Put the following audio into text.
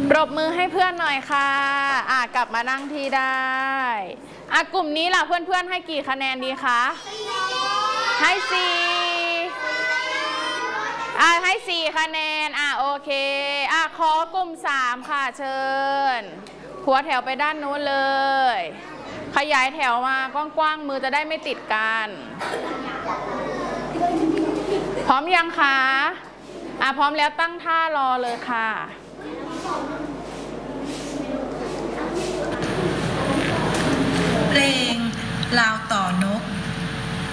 ปรบมือให้เพื่อนหน่อยค่ะกลับมานั่งที่ได้กลุ่มนี้ล่ะเพื่อนๆให้กี่คะแนนดีคะให้ให้4คะแนนโอเคขอกลุ่ม3ค่ะเชิญหัวแถวไปด้านนู้นเลยขยายแถวมากว้างๆมือจะได้ไม่ติดกันพร้อมยังคะพร้อมแล้วตั้งท่ารอเลยค่ะเพลงลาวต่อนก